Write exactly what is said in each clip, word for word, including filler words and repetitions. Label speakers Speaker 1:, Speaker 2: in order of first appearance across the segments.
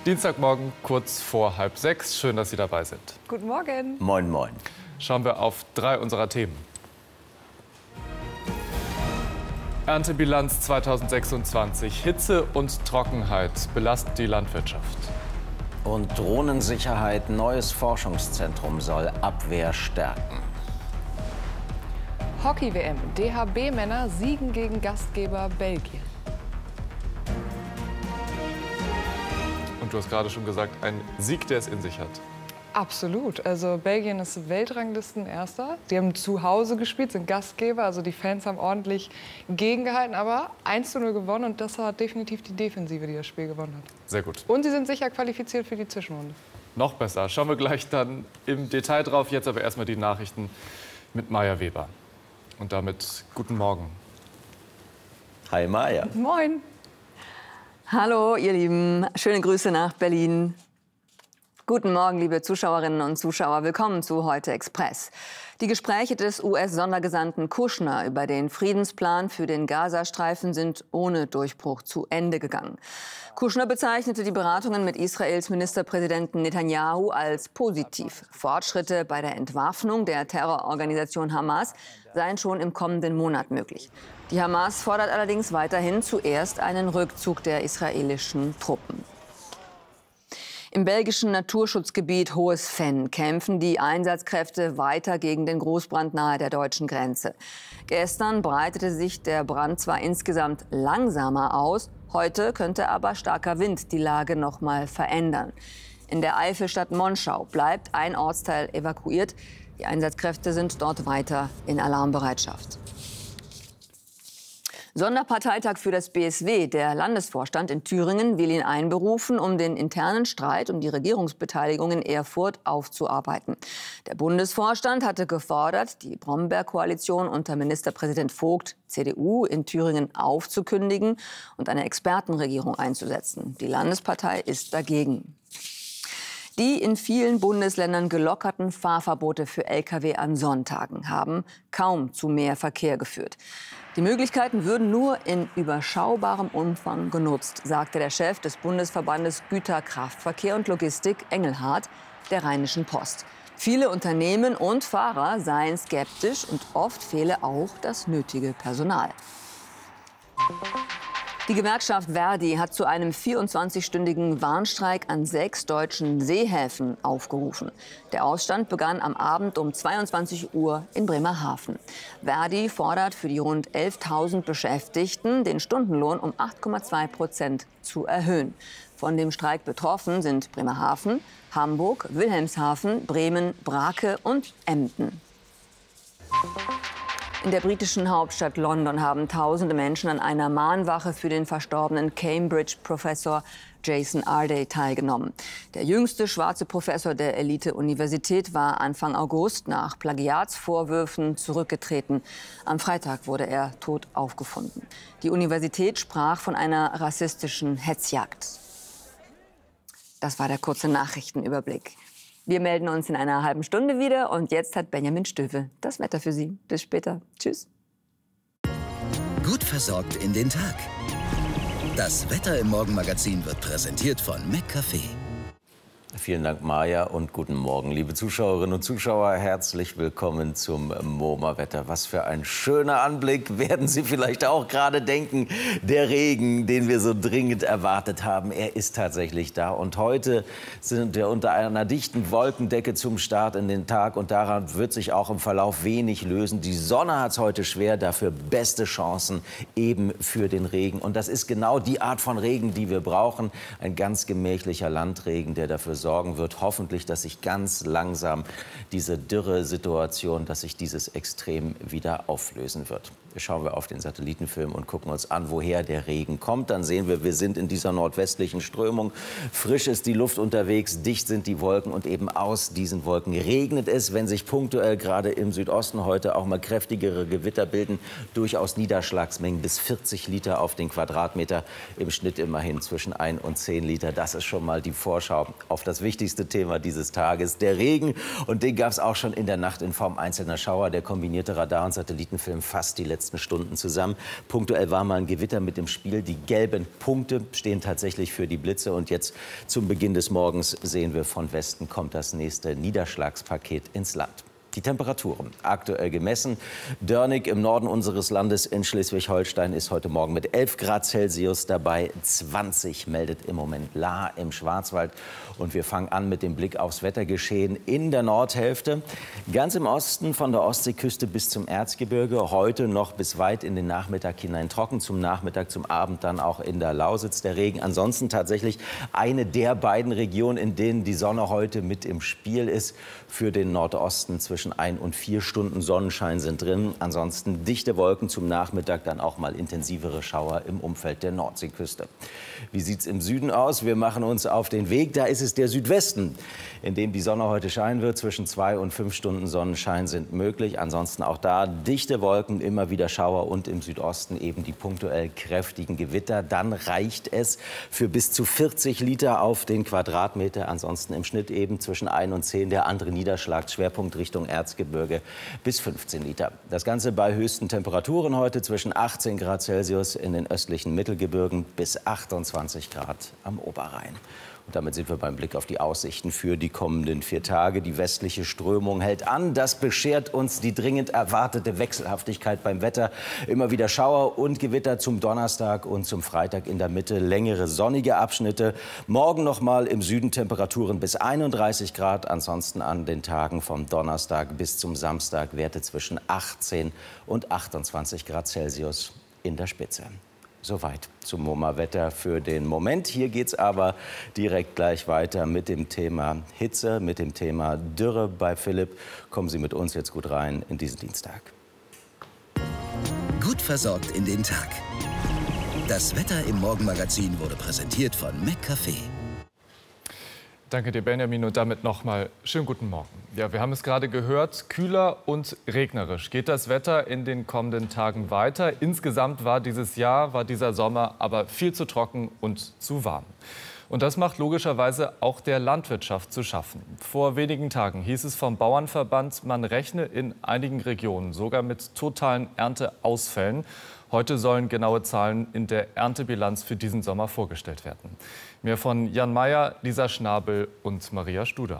Speaker 1: Dienstagmorgen kurz vor halb sechs. Schön, dass Sie dabei sind.
Speaker 2: Guten Morgen.
Speaker 3: Moin, moin.
Speaker 1: Schauen wir auf drei unserer Themen. Erntebilanz zweitausendsechsundzwanzig. Hitze und Trockenheit belasten die Landwirtschaft.
Speaker 3: Und Drohnensicherheit. Neues Forschungszentrum soll Abwehr stärken.
Speaker 2: Hockey-W M. D H B-Männer siegen gegen Gastgeber Belgien.
Speaker 1: Und du hast gerade schon gesagt, ein Sieg, der es in sich hat.
Speaker 2: Absolut. Also Belgien ist Weltranglistenerster. Die haben zu Hause gespielt, sind Gastgeber. Also die Fans haben ordentlich gegengehalten, aber eins zu null gewonnen. Und das war definitiv die Defensive, die das Spiel gewonnen hat.
Speaker 1: Sehr gut.
Speaker 2: Und sie sind sicher qualifiziert für die Zwischenrunde.
Speaker 1: Noch besser. Schauen wir gleich dann im Detail drauf. Jetzt aber erstmal die Nachrichten mit Maja Weber. Und damit guten Morgen.
Speaker 3: Hi Maja.
Speaker 2: Moin.
Speaker 4: Hallo ihr Lieben, schöne Grüße nach Berlin. Guten Morgen, liebe Zuschauerinnen und Zuschauer. Willkommen zu Heute Express. Die Gespräche des U S-Sondergesandten Kushner über den Friedensplan für den Gazastreifen sind ohne Durchbruch zu Ende gegangen. Kushner bezeichnete die Beratungen mit Israels Ministerpräsidenten Netanyahu als positiv. Fortschritte bei der Entwaffnung der Terrororganisation Hamas seien schon im kommenden Monat möglich. Die Hamas fordert allerdings weiterhin zuerst einen Rückzug der israelischen Truppen. Im belgischen Naturschutzgebiet Hohes Venn kämpfen die Einsatzkräfte weiter gegen den Großbrand nahe der deutschen Grenze. Gestern breitete sich der Brand zwar insgesamt langsamer aus, heute könnte aber starker Wind die Lage noch mal verändern. In der Eifelstadt Monschau bleibt ein Ortsteil evakuiert. Die Einsatzkräfte sind dort weiter in Alarmbereitschaft. Sonderparteitag für das B S W. Der Landesvorstand in Thüringen will ihn einberufen, um den internen Streit um die Regierungsbeteiligung in Erfurt aufzuarbeiten. Der Bundesvorstand hatte gefordert, die Bromberg-Koalition unter Ministerpräsident Vogt, C D U, in Thüringen aufzukündigen und eine Expertenregierung einzusetzen. Die Landespartei ist dagegen. Die in vielen Bundesländern gelockerten Fahrverbote für L K W an Sonntagen haben kaum zu mehr Verkehr geführt. Die Möglichkeiten würden nur in überschaubarem Umfang genutzt, sagte der Chef des Bundesverbandes Güterkraftverkehr und Logistik Engelhardt der Rheinischen Post. Viele Unternehmen und Fahrer seien skeptisch und oft fehle auch das nötige Personal. Die Gewerkschaft Verdi hat zu einem vierundzwanzigstündigen Warnstreik an sechs deutschen Seehäfen aufgerufen. Der Ausstand begann am Abend um zweiundzwanzig Uhr in Bremerhaven. Verdi fordert für die rund elftausend Beschäftigten, den Stundenlohn um acht Komma zwei Prozent zu erhöhen. Von dem Streik betroffen sind Bremerhaven, Hamburg, Wilhelmshaven, Bremen, Brake und Emden. In der britischen Hauptstadt London haben tausende Menschen an einer Mahnwache für den verstorbenen Cambridge-Professor Jason Arday teilgenommen. Der jüngste schwarze Professor der Elite-Universität war Anfang August nach Plagiatsvorwürfen zurückgetreten. Am Freitag wurde er tot aufgefunden. Die Universität sprach von einer rassistischen Hetzjagd. Das war der kurze Nachrichtenüberblick. Wir melden uns in einer halben Stunde wieder und jetzt hat Benjamin Stöwe das Wetter für Sie. Bis später. Tschüss.
Speaker 5: Gut versorgt in den Tag. Das Wetter im Morgenmagazin wird präsentiert von McCafé.
Speaker 3: Vielen Dank, Maja, und guten Morgen, liebe Zuschauerinnen und Zuschauer. Herzlich willkommen zum MoMA-Wetter. Was für ein schöner Anblick, werden Sie vielleicht auch gerade denken. Der Regen, den wir so dringend erwartet haben, er ist tatsächlich da. Und heute sind wir unter einer dichten Wolkendecke zum Start in den Tag. Und daran wird sich auch im Verlauf wenig lösen. Die Sonne hat es heute schwer, dafür beste Chancen eben für den Regen. Und das ist genau die Art von Regen, die wir brauchen. Ein ganz gemächlicher Landregen, der dafür sorgt, sorgen wird, hoffentlich, dass sich ganz langsam diese Dürre-Situation, dass sich dieses Extrem wieder auflösen wird. Schauen wir auf den Satellitenfilm und gucken uns an, woher der Regen kommt. Dann sehen wir, wir sind in dieser nordwestlichen Strömung. Frisch ist die Luft unterwegs, dicht sind die Wolken und eben aus diesen Wolken regnet es, wenn sich punktuell gerade im Südosten heute auch mal kräftigere Gewitter bilden. Durchaus Niederschlagsmengen bis vierzig Liter auf den Quadratmeter, im Schnitt immerhin zwischen ein und zehn Liter. Das ist schon mal die Vorschau auf das wichtigste Thema dieses Tages, der Regen. Und den gab es auch schon in der Nacht in Form einzelner Schauer. Der kombinierte Radar- und Satellitenfilm fasst die letzten letzten Stunden zusammen. Punktuell war mal ein Gewitter mit dem Spiel. Die gelben Punkte stehen tatsächlich für die Blitze. Und jetzt zum Beginn des Morgens sehen wir, von Westen kommt das nächste Niederschlagspaket ins Land. Die Temperaturen aktuell gemessen. Dörnig im Norden unseres Landes in Schleswig-Holstein ist heute Morgen mit elf Grad Celsius dabei. zwanzig meldet im Moment Lahr im Schwarzwald. Und wir fangen an mit dem Blick aufs Wettergeschehen in der Nordhälfte. Ganz im Osten von der Ostseeküste bis zum Erzgebirge. Heute noch bis weit in den Nachmittag hinein trocken. Zum Nachmittag, zum Abend dann auch in der Lausitz der Regen. Ansonsten tatsächlich eine der beiden Regionen, in denen die Sonne heute mit im Spiel ist. Für den Nordosten zwischen ein und vier Stunden Sonnenschein sind drin. Ansonsten dichte Wolken, zum Nachmittag dann auch mal intensivere Schauer im Umfeld der Nordseeküste. Wie sieht es im Süden aus? Wir machen uns auf den Weg. Da ist es der Südwesten, in dem die Sonne heute scheinen wird. Zwischen zwei und fünf Stunden Sonnenschein sind möglich. Ansonsten auch da dichte Wolken, immer wieder Schauer und im Südosten eben die punktuell kräftigen Gewitter. Dann reicht es für bis zu vierzig Liter auf den Quadratmeter. Ansonsten im Schnitt eben zwischen ein und zehn. Der andere Niederschlagsschwerpunkt Richtung Erzgebirge bis fünfzehn Liter. Das Ganze bei höchsten Temperaturen heute zwischen achtzehn Grad Celsius in den östlichen Mittelgebirgen bis achtundzwanzig Grad am Oberrhein. Und damit sind wir beim Blick auf die Aussichten für die kommenden vier Tage. Die westliche Strömung hält an. Das beschert uns die dringend erwartete Wechselhaftigkeit beim Wetter. Immer wieder Schauer und Gewitter zum Donnerstag und zum Freitag in der Mitte. Längere sonnige Abschnitte. Morgen noch mal im Süden Temperaturen bis einunddreißig Grad. Ansonsten an den Tagen vom Donnerstag bis zum Samstag Werte zwischen achtzehn und achtundzwanzig Grad Celsius in der Spitze. Soweit zum MoMA-Wetter für den Moment. Hier geht es aber direkt gleich weiter mit dem Thema Hitze, mit dem Thema Dürre bei Philipp. Kommen Sie mit uns jetzt gut rein in diesen Dienstag.
Speaker 5: Gut versorgt in den Tag. Das Wetter im Morgenmagazin wurde präsentiert von McCafé.
Speaker 1: Danke dir, Benjamin, und damit noch mal schönen guten Morgen. Ja, wir haben es gerade gehört, kühler und regnerisch geht das Wetter in den kommenden Tagen weiter. Insgesamt war dieses Jahr, war dieser Sommer aber viel zu trocken und zu warm. Und das macht logischerweise auch der Landwirtschaft zu schaffen. Vor wenigen Tagen hieß es vom Bauernverband, man rechne in einigen Regionen sogar mit totalen Ernteausfällen. Heute sollen genaue Zahlen in der Erntebilanz für diesen Sommer vorgestellt werden. Mehr von Jan Meyer, Lisa Schnabel und Maria Studer.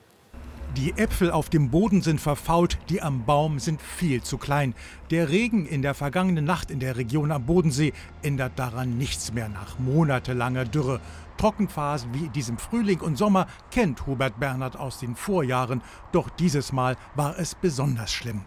Speaker 6: Die Äpfel auf dem Boden sind verfault, die am Baum sind viel zu klein. Der Regen in der vergangenen Nacht in der Region am Bodensee ändert daran nichts mehr nach monatelanger Dürre. Trockenphasen wie in diesem Frühling und Sommer kennt Hubert Bernhard aus den Vorjahren. Doch dieses Mal war es besonders schlimm.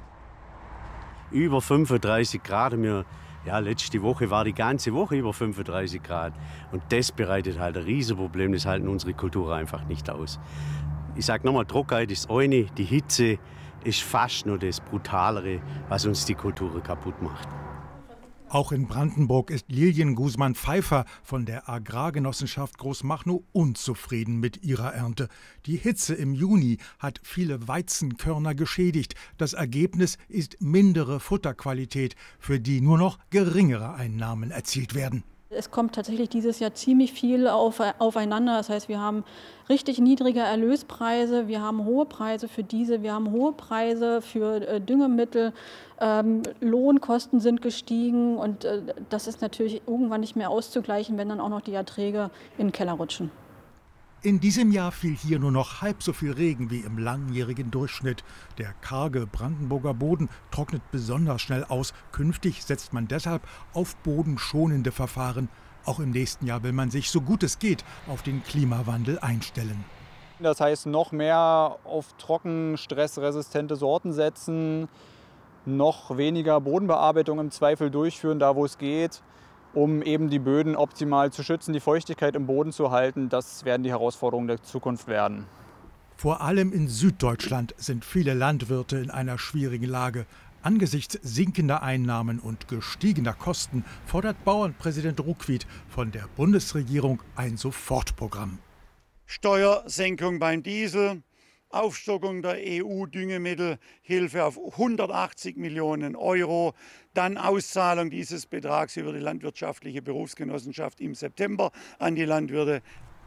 Speaker 7: Über fünfunddreißig Grad. Wir, ja, letzte Woche war die ganze Woche über fünfunddreißig Grad. Und das bereitet halt ein Riesenproblem. Das halten unsere Kulturen einfach nicht aus. Ich sage nochmal, Trockenheit ist eine, die Hitze ist fast nur das Brutalere, was uns die Kulturen kaputt macht.
Speaker 6: Auch in Brandenburg ist Lilien Guzman-Pfeiffer von der Agrargenossenschaft Großmachnow unzufrieden mit ihrer Ernte. Die Hitze im Juni hat viele Weizenkörner geschädigt. Das Ergebnis ist mindere Futterqualität, für die nur noch geringere Einnahmen erzielt werden.
Speaker 8: Es kommt tatsächlich dieses Jahr ziemlich viel auf, aufeinander. Das heißt, wir haben richtig niedrige Erlöspreise, wir haben hohe Preise für Diesel, wir haben hohe Preise für äh, Düngemittel, ähm, Lohnkosten sind gestiegen und äh, das ist natürlich irgendwann nicht mehr auszugleichen, wenn dann auch noch die Erträge in den Keller rutschen.
Speaker 6: In diesem Jahr fiel hier nur noch halb so viel Regen wie im langjährigen Durchschnitt. Der karge Brandenburger Boden trocknet besonders schnell aus. Künftig setzt man deshalb auf bodenschonende Verfahren. Auch im nächsten Jahr will man sich, so gut es geht, auf den Klimawandel einstellen.
Speaker 9: Das heißt, noch mehr auf trocken, stressresistente Sorten setzen, noch weniger Bodenbearbeitung im Zweifel durchführen, da wo es geht, um eben die Böden optimal zu schützen, die Feuchtigkeit im Boden zu halten. Das werden die Herausforderungen der Zukunft werden.
Speaker 6: Vor allem in Süddeutschland sind viele Landwirte in einer schwierigen Lage. Angesichts sinkender Einnahmen und gestiegener Kosten fordert Bauernpräsident Ruckwied von der Bundesregierung ein Sofortprogramm.
Speaker 10: Steuersenkung beim Diesel, Aufstockung der E U-Düngemittelhilfe auf hundertachtzig Millionen Euro, dann Auszahlung dieses Betrags über die landwirtschaftliche Berufsgenossenschaft im September an die Landwirte.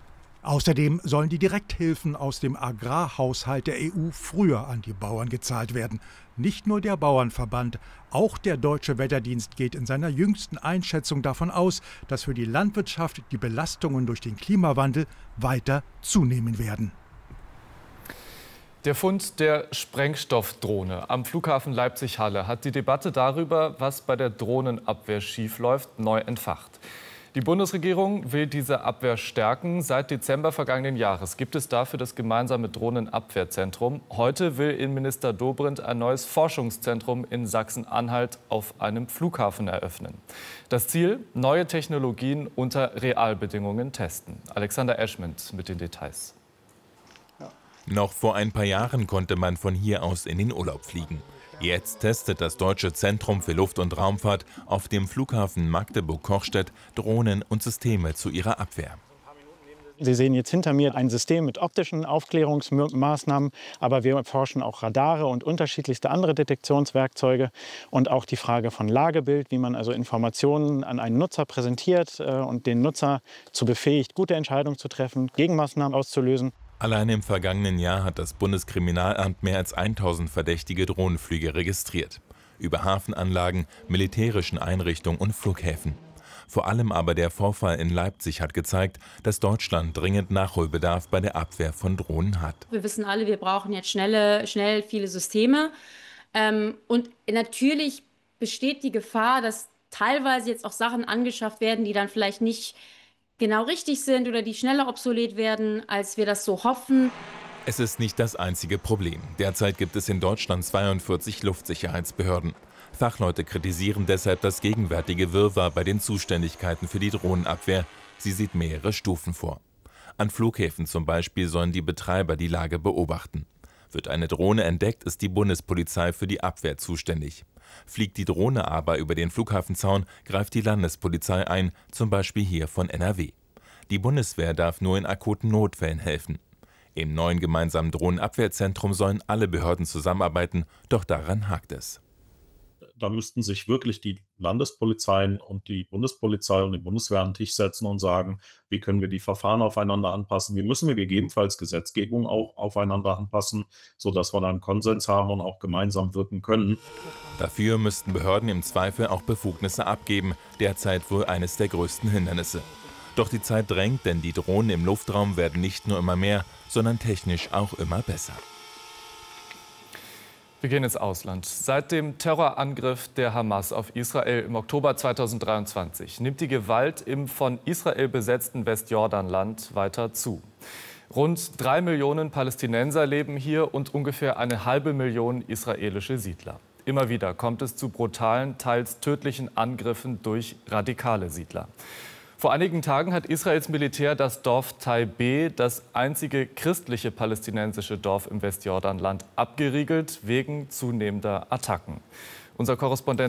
Speaker 6: Außerdem sollen die Direkthilfen aus dem Agrarhaushalt der E U früher an die Bauern gezahlt werden. Nicht nur der Bauernverband, auch der Deutsche Wetterdienst geht in seiner jüngsten Einschätzung davon aus, dass für die Landwirtschaft die Belastungen durch den Klimawandel weiter zunehmen werden.
Speaker 1: Der Fund der Sprengstoffdrohne am Flughafen Leipzig-Halle hat die Debatte darüber, was bei der Drohnenabwehr schiefläuft, neu entfacht. Die Bundesregierung will diese Abwehr stärken. Seit Dezember vergangenen Jahres gibt es dafür das gemeinsame Drohnenabwehrzentrum. Heute will Innenminister Dobrindt ein neues Forschungszentrum in Sachsen-Anhalt auf einem Flughafen eröffnen. Das Ziel: neue Technologien unter Realbedingungen testen. Alexander Eschment mit den Details.
Speaker 11: Noch vor ein paar Jahren konnte man von hier aus in den Urlaub fliegen. Jetzt testet das Deutsche Zentrum für Luft- und Raumfahrt auf dem Flughafen Magdeburg-Kochstedt Drohnen und Systeme zu ihrer Abwehr.
Speaker 12: Sie sehen jetzt hinter mir ein System mit optischen Aufklärungsmaßnahmen, aber wir erforschen auch Radare und unterschiedlichste andere Detektionswerkzeuge und auch die Frage von Lagebild, wie man also Informationen an einen Nutzer präsentiert und den Nutzer zu befähigt, gute Entscheidungen zu treffen, Gegenmaßnahmen auszulösen.
Speaker 11: Allein im vergangenen Jahr hat das Bundeskriminalamt mehr als tausend verdächtige Drohnenflüge registriert. Über Hafenanlagen, militärischen Einrichtungen und Flughäfen. Vor allem aber der Vorfall in Leipzig hat gezeigt, dass Deutschland dringend Nachholbedarf bei der Abwehr von Drohnen hat.
Speaker 13: Wir wissen alle, wir brauchen jetzt schnelle, schnell viele Systeme. Ähm, und natürlich besteht die Gefahr, dass teilweise jetzt auch Sachen angeschafft werden, die dann vielleicht nicht genau richtig sind oder die schneller obsolet werden, als wir das so hoffen.
Speaker 11: Es ist nicht das einzige Problem. Derzeit gibt es in Deutschland zweiundvierzig Luftsicherheitsbehörden. Fachleute kritisieren deshalb das gegenwärtige Wirrwarr bei den Zuständigkeiten für die Drohnenabwehr. Sie sieht mehrere Stufen vor. An Flughäfen zum Beispiel sollen die Betreiber die Lage beobachten. Wird eine Drohne entdeckt, ist die Bundespolizei für die Abwehr zuständig. Fliegt die Drohne aber über den Flughafenzaun, greift die Landespolizei ein, zum Beispiel hier von N R W. Die Bundeswehr darf nur in akuten Notfällen helfen. Im neuen gemeinsamen Drohnenabwehrzentrum sollen alle Behörden zusammenarbeiten, doch daran hakt es.
Speaker 14: Da müssten sich wirklich die Landespolizeien und die Bundespolizei und die Bundeswehr an den Tisch setzen und sagen, wie können wir die Verfahren aufeinander anpassen, wie müssen wir gegebenenfalls Gesetzgebung auch aufeinander anpassen, sodass wir dann Konsens haben und auch gemeinsam wirken können.
Speaker 11: Dafür müssten Behörden im Zweifel auch Befugnisse abgeben, derzeit wohl eines der größten Hindernisse. Doch die Zeit drängt, denn die Drohnen im Luftraum werden nicht nur immer mehr, sondern technisch auch immer besser.
Speaker 1: Wir gehen ins Ausland. Seit dem Terrorangriff der Hamas auf Israel im Oktober zweitausenddreiundzwanzig nimmt die Gewalt im von Israel besetzten Westjordanland weiter zu. Rund drei Millionen Palästinenser leben hier und ungefähr eine halbe Million israelische Siedler. Immer wieder kommt es zu brutalen, teils tödlichen Angriffen durch radikale Siedler. Vor einigen Tagen hat Israels Militär das Dorf Taibeh, das einzige christliche palästinensische Dorf im Westjordanland, abgeriegelt wegen zunehmender Attacken. Unser Korrespondent